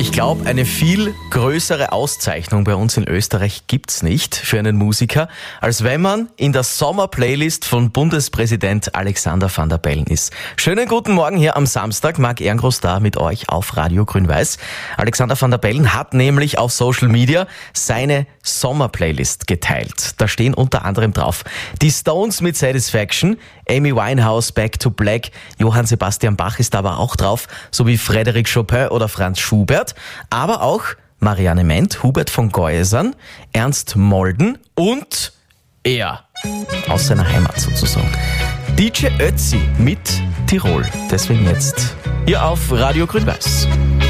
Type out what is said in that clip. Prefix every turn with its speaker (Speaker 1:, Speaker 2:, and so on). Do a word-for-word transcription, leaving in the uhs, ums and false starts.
Speaker 1: Ich glaube, eine viel größere Auszeichnung bei uns in Österreich gibt's nicht für einen Musiker, als wenn man in der Sommer-Playlist von Bundespräsident Alexander Van der Bellen ist. Schönen guten Morgen hier am Samstag, Marc Ehrengroß da mit euch auf Radio Grün-Weiß. Alexander Van der Bellen hat nämlich auf Social Media seine Sommer-Playlist geteilt. Da stehen unter anderem drauf die Stones mit Satisfaction, Amy Winehouse, Back to Black, Johann Sebastian Bach ist aber auch drauf, sowie Frédéric Chopin oder Franz Schubert, aber auch Marianne Ment, Hubert von Geusern, Ernst Molden und er aus seiner Heimat sozusagen. D J Ötzi mit Tirol. Deswegen jetzt hier auf Radio Grün-Weiß.